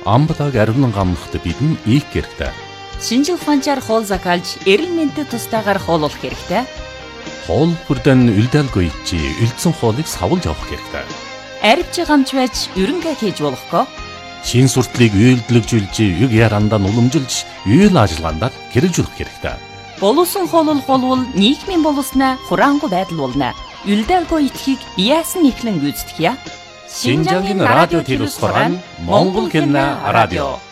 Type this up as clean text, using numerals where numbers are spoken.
Амбалаг ариунан гамнахт бидэн ийх хэрэгтэй. Шинжил ухаанчаар хоол закалж, эрүүл мэндэд тустаагаар хооллох хэрэгтэй. Хоол бүрдэн үлдээлгүй чи үлдсэн хоолыг савлж авах хэрэгтэй. Арвч гамч байж ерөнхий хийж болохгүй. Шин суртлыг үйлдэлжүүлж, юг ярандаа уламжилж, үйл ажиллагаанд хэрэгжүүлэх хэрэгтэй. Боловсон хооллох болвол нийгмийн боловсноо хураангуй байдал болно. Үлдээлгүй итгэхийг яасан ихлэн гүйцэтгэе. Шинжангийн радио телевиз хорон Монгол хэлний радио